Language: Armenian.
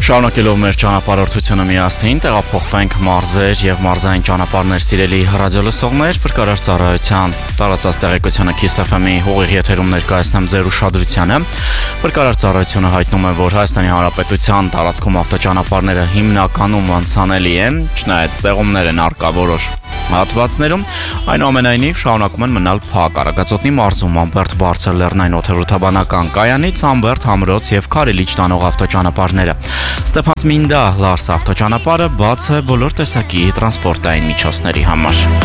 Շարունակելով մեր ճանապարհորդությունը միասին, տեղափոխվենք մարզեր եւ մարզային ճանապարհներ սիրելի ռադիոլսողներ, փրկարար ծառայության տարածած տեղեկությունը Kiss FM-ի ուղիղ եթերում ներկայացնեմ ձեր ուշադրությանը։ Փրկարար ծառայությունը հայտնում է, որ Հայաստանի Հանրապետության տարածքում ավտոճանապարհները հիմնականում անցանելի են, չնայած ստեղումներ են առկա որոշ հատվածներում, այնուամենայնիվ շարունակում են մնալ փակ։ Արագածոտնի մարզում Ամբերդ բարձր լեռնային օդերոթաբանական կայանից Ամբերդ, Համրոց եւ Քարիլիչ տանող ավտոճանապարհները։ Ստեփանցմինդա Լարս ավտոճանապարհը բաց է բոլոր տեսակի տրանսպորտային միջոցների համար։